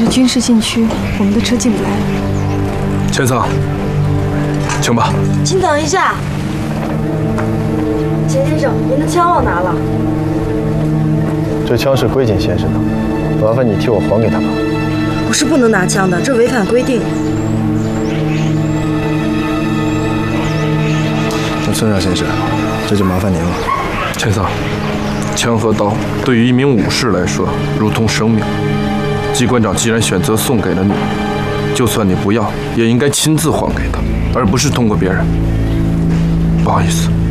是军事禁区，我们的车进不来。 钱桑，请吧。 请等一下，钱先生，您的枪忘拿了。 这枪是龟井先生的，麻烦你替我还给他吧。 我是不能拿枪的，这违反规定。 那村长先生，这就麻烦您了。 钱桑，枪和刀对于一名武士来说如同生命。机关长既然选择送给了你，就算你不要，也应该亲自还给他，而不是通过别人。不好意思。